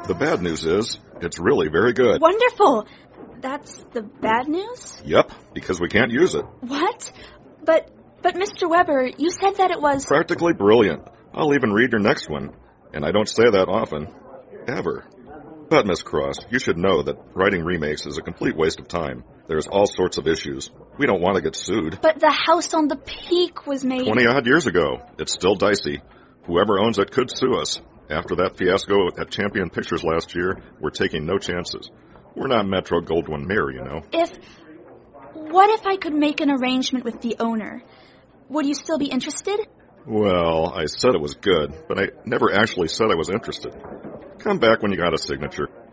The bad news is, it's really very good. Wonderful! That's the bad news? Yep, because we can't use it. What? But Mr. Weber, you said that it was... Practically brilliant. I'll even read your next one. And I don't say that often. Ever. But, Miss Cross, you should know that writing remakes is a complete waste of time. There's all sorts of issues. We don't want to get sued. But the House on the Peak was made... 20-odd years ago. It's still dicey. Whoever owns it could sue us. After that fiasco at Champion Pictures last year, we're taking no chances. We're not Metro-Goldwyn-Mayer, you know. What if I could make an arrangement with the owner? Would you still be interested? Well, I said it was good, but I never actually said I was interested. Come back when you got a signature.